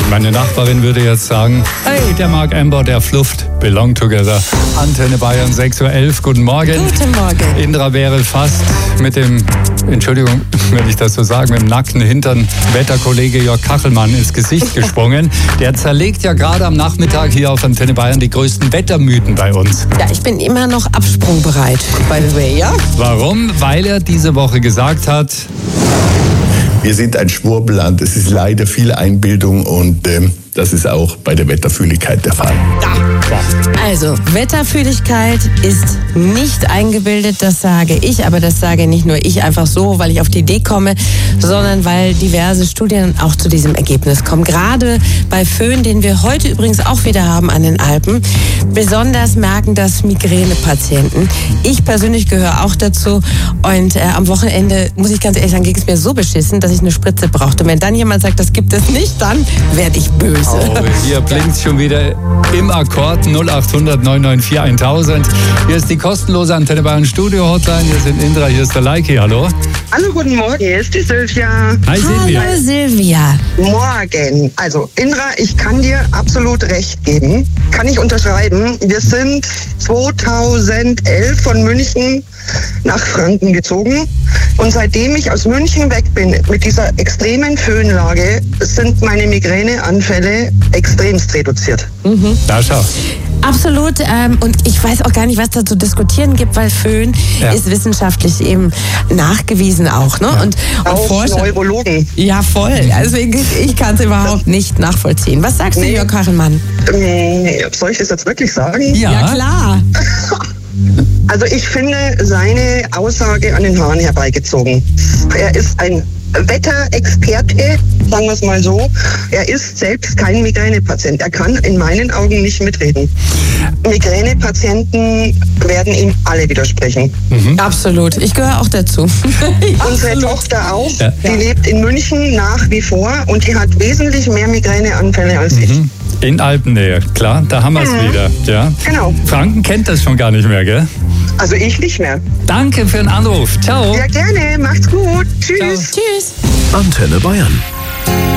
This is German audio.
Meine Nachbarin würde jetzt sagen, hey, der Marc Amber, der flufft. Belong together. Antenne Bayern 6.11 Uhr. Guten Morgen. Guten Morgen. Indra wäre fast mit dem, Entschuldigung, wenn ich das so sage, mit dem nackten Hintern Wetterkollege Jörg Kachelmann ins Gesicht gesprungen. Der zerlegt ja gerade am Nachmittag hier auf Antenne Bayern die größten Wettermythen bei uns. Ja, ich bin immer noch absprungbereit, by the way, ja? Warum? Weil er diese Woche gesagt hat, wir sind ein Schwurbelland, es ist leider viel Einbildung und das ist auch bei der Wetterfühligkeit der Fall. Also, Wetterfühligkeit ist nicht eingebildet, das sage ich, aber das sage nicht nur ich einfach so, weil ich auf die Idee komme, sondern weil diverse Studien auch zu diesem Ergebnis kommen. Gerade bei Föhn, den wir heute übrigens auch wieder haben an den Alpen, besonders merken das Migränepatienten. Ich persönlich gehöre auch dazu und am Wochenende, muss ich ganz ehrlich sagen, ging es mir so beschissen, dass ich eine Spritze brauchte. Und wenn dann jemand sagt, das gibt es nicht, dann werde ich böse. oh, hier blinkt schon wieder im Akkord 0800 994 1000. Hier ist die kostenlose Antenne Bayern Studio Hotline. Hier sind Indra, hier ist der Leiki. Hallo. Hallo, guten Morgen, hier ist die Silvia. Hi Silvia. Hallo Silvia. Morgen. Also, Indra, ich kann dir absolut recht geben. Kann ich unterschreiben. Wir sind 2011 von München nach Franken gezogen. Und seitdem ich aus München weg bin, mit dieser extremen Föhnlage, sind meine Migräneanfälle extremst reduziert. Da schau. Absolut. Und ich weiß auch gar nicht, was da zu diskutieren gibt, weil Föhn ist wissenschaftlich eben nachgewiesen auch. Ne? Ja. Und Auch Forscher. Neurologen. Ja, voll. Also ich kann es überhaupt nicht nachvollziehen. Was sagst du, Jörg Kachelmann? Soll ich das jetzt wirklich sagen? Ja, klar. Also ich finde seine Aussage an den Haaren herbeigezogen. Er ist ein Wetterexperte, sagen wir es mal so. Er ist selbst kein Migränepatient. Er kann in meinen Augen nicht mitreden. Migränepatienten werden ihm alle widersprechen. Absolut. Ich gehöre auch dazu. Unsere Tochter auch. Ja. Die lebt in München nach wie vor und die hat wesentlich mehr Migräneanfälle als ich. In Alpennähe, klar, da haben wir es wieder. Ja. Genau. Franken kennt das schon gar nicht mehr, gell? Also ich nicht mehr. Danke für den Anruf. Ciao. Ja, gerne. Macht's gut. Tschüss. Tschüss. Antenne Bayern.